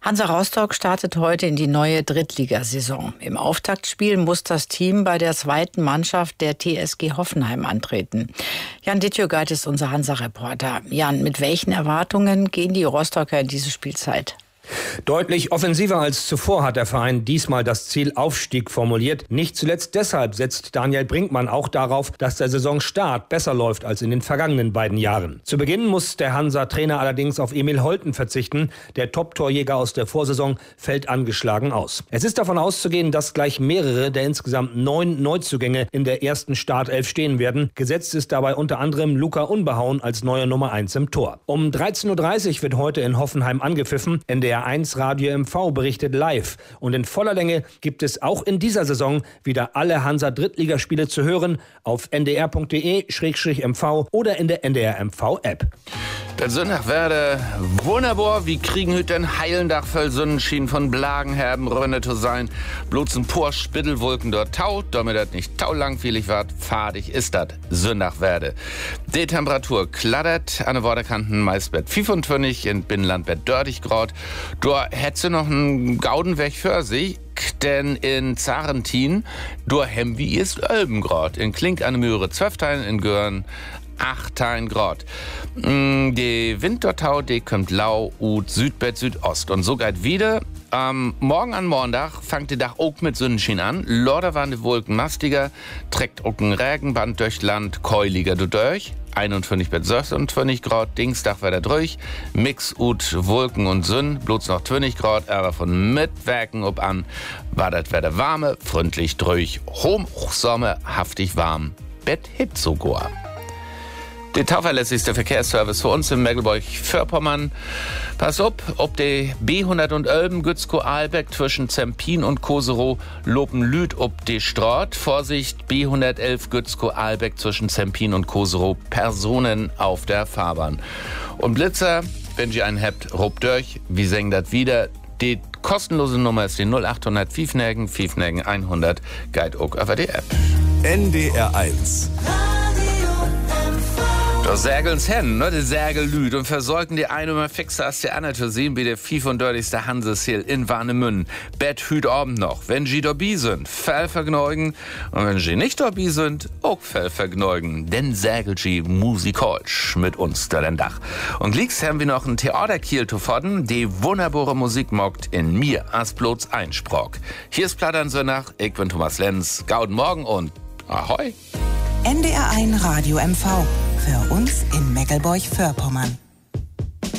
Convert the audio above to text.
Hansa Rostock startet heute in die neue Drittligasaison. Im Auftaktspiel muss das Team bei der zweiten Mannschaft der TSG Hoffenheim antreten. Jan Dittjögeit ist unser Hansa-Reporter. Jan, mit welchen Erwartungen gehen die Rostocker in diese Spielzeit? Deutlich offensiver als zuvor hat der Verein diesmal das Ziel Aufstieg formuliert. Nicht zuletzt deshalb setzt Daniel Brinkmann auch darauf, dass der Saisonstart besser läuft als in den vergangenen beiden Jahren. Zu Beginn muss der Hansa-Trainer allerdings auf Emil Holten verzichten. Der Top-Torjäger aus der Vorsaison fällt angeschlagen aus. Es ist davon auszugehen, dass gleich mehrere der insgesamt 9 Neuzugänge in der ersten Startelf stehen werden. Gesetzt ist dabei unter anderem Luca Unbehauen als neuer Nummer 1 im Tor. Um 13.30 Uhr wird heute in Hoffenheim angepfiffen. NDR 1 Radio MV berichtet live. Und in voller Länge gibt es auch in dieser Saison wieder alle Hansa-Drittligaspiele zu hören auf ndr.de/mv oder in der NDR MV-App. Der Sonntag werde wunderbar, wie kriegen heute ein Heilendach voll Sonnenschein von Blagenherben Rönne zu sein. Bloß ein paar Spittelwolken dort taut, damit das nicht taulangweilig wird, fadig ist das Sonntag werde. Die Temperatur klattert an den Waterkanten meist bei 25, in Binnenland bei 30 Grad. Da hätte noch einen Gaudenweg für sich. Denn in Zarentin, da hem wie ist 11 Grad. In Klink an Möhre 12 Teilen, in Görn 8 Grad. Die Wintertau, die kommt lau ut Südbett Südost. Und so geht wieder. Morgen an Montag fängt der Dach auch mit Sonnenschein an. Lorder waren die Wolken mastiger, trägt auch ein Regenband durch Land, keuliger durch. 21 bis 26 Grad, Dienstag war der durch. Mix ut Wolken und Sonn, bloß noch 20 Grad, aber von Mittwerken ob an war das Wetter warme, freundlich durch. Hochsommer, haftig warm, Bett hit sogar. Der zuverlässigste Verkehrsservice für uns im Mecklenburg-Vorpommern. Pass auf, ob der B111 Gützkow-Ahlbeck zwischen Zempin und Koserow Lopen-Lüd ob die Straat. Vorsicht, B111 Gützkow-Ahlbeck zwischen Zempin und Koserow, Personen auf der Fahrbahn. Und Blitzer, wenn ihr einen habt, rupt durch, wir singen das wieder. Die kostenlose Nummer ist die 0800 5 100, Guide auch über die App. NDR 1. Da sägeln's hin, ne, die Sägellüd und versorgen die eine mal fixer als die andere zu sehen, wie der 35. Hansesil in Warnemünde. Bett hüt Abend noch. Wenn sie dabei sind, Fellvergneugen. Und wenn sie nicht dabei sind, auch Fellvergneugen. Denn sägelt sie musikalisch mit uns da den Dach. Und gleichs haben wir noch ein Theaterkiel zu fordern, die wunderbare Musik mockt in mir als bloß Einsprach. Hier ist Plattern Sönnach, ich bin Thomas Lenz. Gauden Morgen und Ahoi. NDR 1 Radio MV. Für uns in Mecklenburg-Vorpommern.